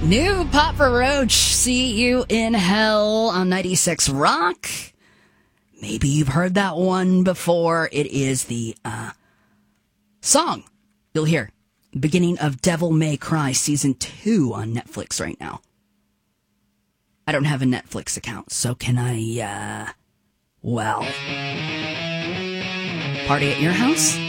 New Papa Roach, See You in Hell on 96 Rock. Maybe you've heard that one before. It is the song you'll hear beginning of Devil May Cry Season 2 on Netflix right now. I don't have a Netflix account, so can I, party at your house?